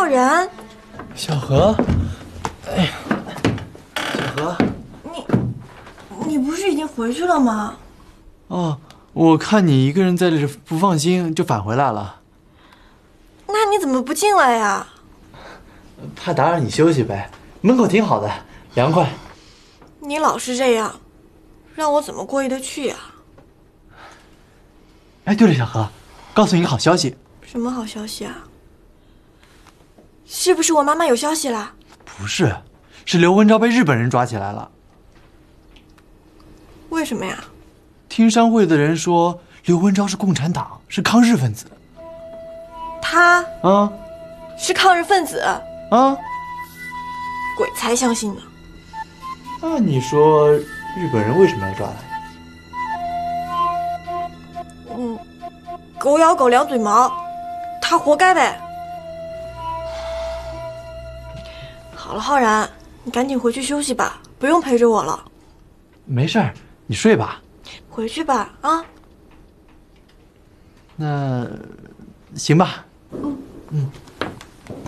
然， 小何，哎呀，小何， 你不是已经回去了吗？ 哦，我看你一个人在这不放心，就返回来了。 那你怎么不进来呀？ 怕打扰你休息呗，门口挺好的，凉快。 你老是这样，让我怎么过意得去呀？ 哎，对了，小何，告诉你个好消息。 什么好消息啊？是不是我妈妈有消息啦？ 不是，是刘文昭被日本人抓起来了。 为什么呀？ 听商会的人说，刘文昭是共产党，是抗日分子。 他啊是抗日分子？ 啊， 鬼才相信呢！ 那你说日本人为什么要抓他？ 狗咬狗，两嘴毛，他活该呗。好了，浩然，你赶紧回去休息吧，不用陪着我了。 没事儿，你睡吧。 回去吧，啊。 那行吧。嗯。